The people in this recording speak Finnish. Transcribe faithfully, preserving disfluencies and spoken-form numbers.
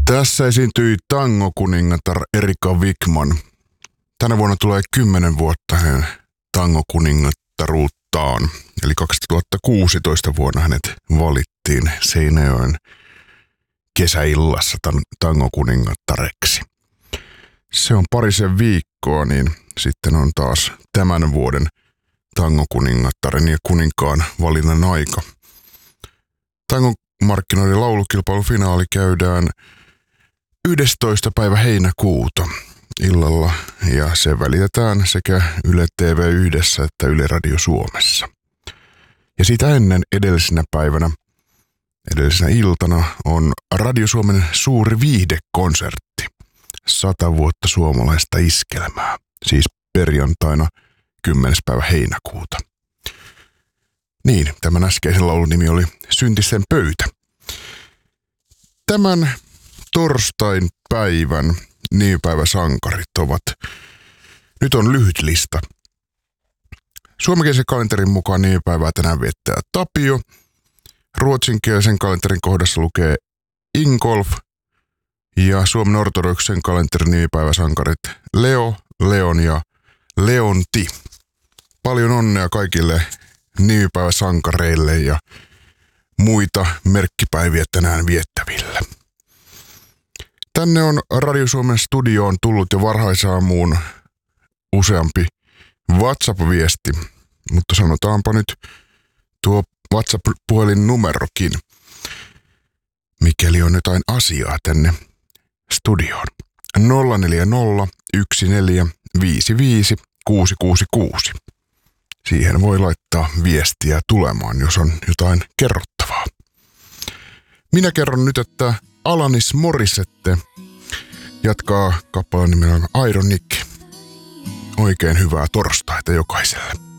Tässä esiintyi tangokuningatar Erika Wikman. Tänä vuonna tulee kymmenen vuotta hänen tangokuningattaruuttaan. Eli kaksituhattakuusitoista vuonna hänet valittiin Seinäjoen kesäillassa tangokuningattareksi. Se on parisen viikkoa, niin sitten on taas tämän vuoden tangokuningattaren ja kuninkaan valinnan aika. Tangomarkkinoiden laulukilpailufinaali käydään yhdestoista päivä heinäkuuta illalla ja se välitetään sekä Yle T V yhdessä että Yle Radio Suomessa. Ja sitä ennen edellisenä päivänä, edellisenä iltana on Radio Suomen suuri viihdekonsertti. Sata vuotta suomalaista iskelmää, siis perjantaina kymmenes päivä heinäkuuta. Niin, tämän äskeisen laulun nimi oli Syntisten pöytä. Tämän torstain päivän nimipäiväsankarit ovat, nyt on lyhyt lista. Suomenkielisen kalenterin mukaan nimipäivää tänään viettää Tapio. Ruotsinkielisen kalenterin kohdassa lukee Ingolf. Ja Suomen ortodoksen kalenterin nimipäiväsankarit Leo, Leon ja Leonti. Paljon onnea kaikille nimipäiväsankareille ja muita merkkipäiviä tänään viettäville. Tänne on Radio Suomen studioon tullut jo varhaisaamuun useampi WhatsApp-viesti, mutta sanotaanpa nyt tuo WhatsApp-puhelinnumerokin, mikäli on jotain asiaa tänne studioon. nolla neljä nolla yksi neljä viisi viisi kuusi kuusi kuusi. Siihen voi laittaa viestiä tulemaan, jos on jotain kerrottavaa. Minä kerron nyt, että Alanis Morissette jatkaa kappaleen nimellä Ironic. Oikein hyvää torstaita jokaiselle.